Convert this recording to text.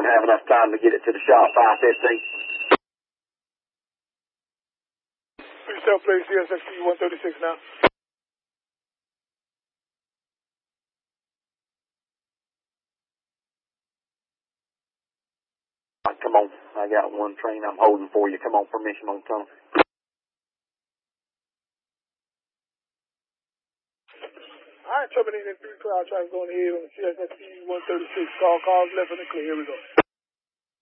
won't have enough time to get it to the shop. 5:15. Yourself, please. CSXT 136 now. Come on. I got one train I'm holding for you. Come on, permission on tunnel. All right, terminating 3 cloud traffic going ahead on CSXT 136. Cars left in the clear. Here we go.